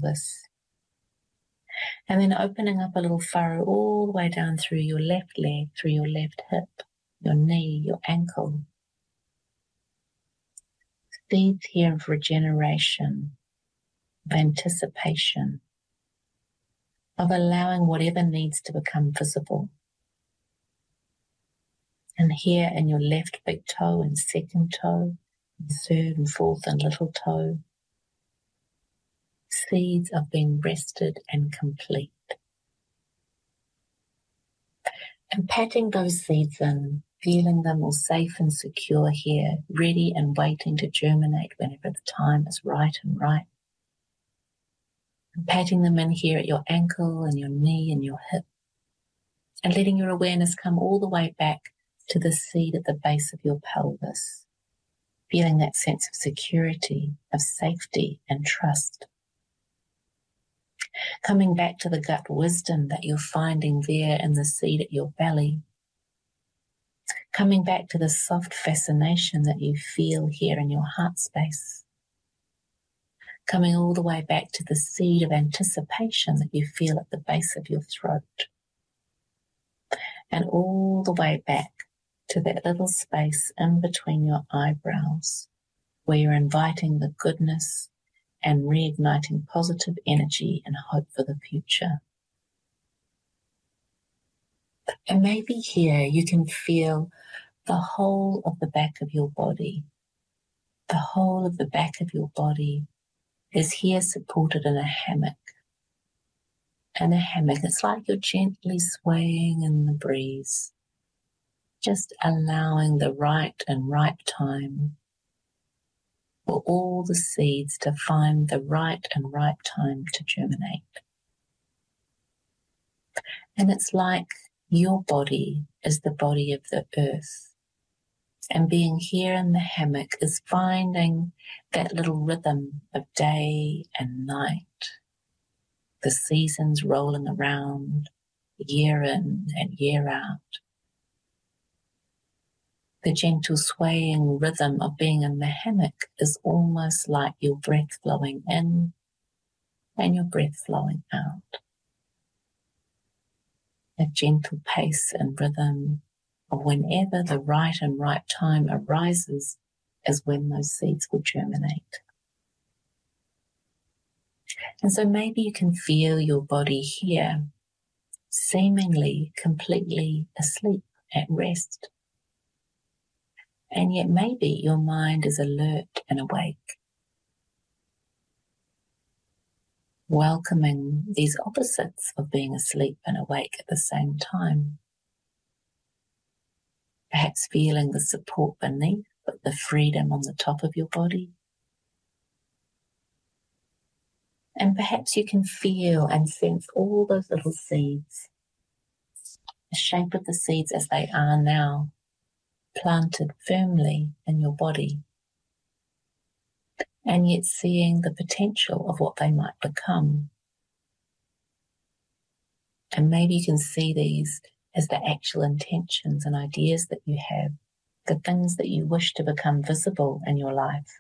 pelvis. And then opening up a little furrow all the way down through your left leg, through your left hip, your knee, your ankle. Seeds here of regeneration, of anticipation, of allowing whatever needs to become visible. And here in your left big toe and second toe, and third and fourth and little toe, seeds of being rested and complete. And patting those seeds in, feeling them all safe and secure here, ready and waiting to germinate whenever the time is right and right. And patting them in here at your ankle and your knee and your hip, and letting your awareness come all the way back to the seed at the base of your pelvis, feeling that sense of security, of safety and trust. Coming back to the gut wisdom that you're finding there in the seed at your belly. Coming back to the soft fascination that you feel here in your heart space. Coming all the way back to the seed of anticipation that you feel at the base of your throat. And all the way back to that little space in between your eyebrows where you're inviting the goodness and reigniting positive energy and hope for the future. And maybe here you can feel the whole of the back of your body. The whole of the back of your body is here supported in a hammock. In a hammock, it's like you're gently swaying in the breeze, just allowing the right and ripe time for all the seeds to find the right and ripe time to germinate. And it's like your body is the body of the earth. And being here in the hammock is finding that little rhythm of day and night, the seasons rolling around, year in and year out. The gentle swaying rhythm of being in the hammock is almost like your breath flowing in and your breath flowing out. A gentle pace and rhythm of whenever the right and ripe time arises is when those seeds will germinate. And so maybe you can feel your body here seemingly completely asleep, at rest. And yet maybe your mind is alert and awake, welcoming these opposites of being asleep and awake at the same time. Perhaps feeling the support beneath, but the freedom on the top of your body. And perhaps you can feel and sense all those little seeds, the shape of the seeds as they are now, planted firmly in your body, and yet seeing the potential of what they might become. And maybe you can see these as the actual intentions and ideas that you have, the things that you wish to become visible in your life.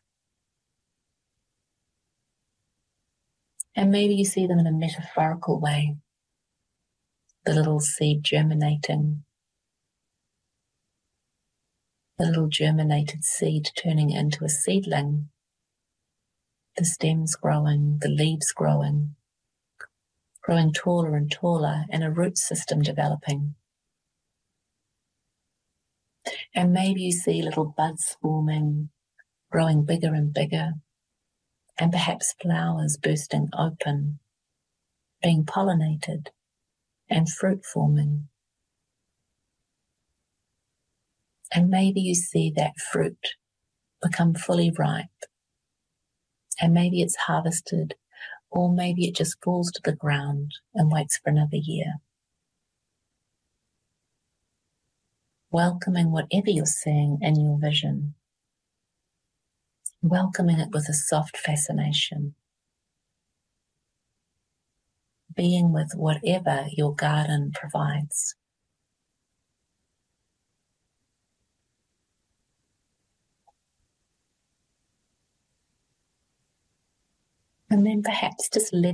And maybe you see them in a metaphorical way, the little seed germinating, the little germinated seed turning into a seedling, the stems growing, the leaves growing taller and taller, and a root system developing. And maybe you see little buds forming, growing bigger and bigger, and perhaps flowers bursting open, being pollinated, and fruit forming. And maybe you see that fruit become fully ripe, and maybe it's harvested, or maybe it just falls to the ground and waits for another year. Welcoming whatever you're seeing in your vision, welcoming it with a soft fascination, being with whatever your garden provides. And then perhaps just let